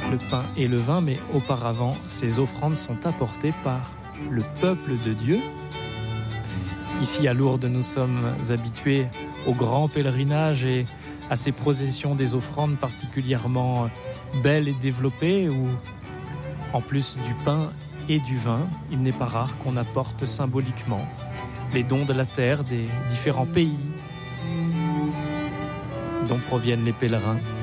le pain et le vin, mais auparavant, ces offrandes sont apportées par le peuple de Dieu. Ici à Lourdes, nous sommes habitués au grand pèlerinage et à ces processions des offrandes particulièrement belles et développées où, en plus du pain et du vin, il n'est pas rare qu'on apporte symboliquement les dons de la terre des différents pays dont proviennent les pèlerins.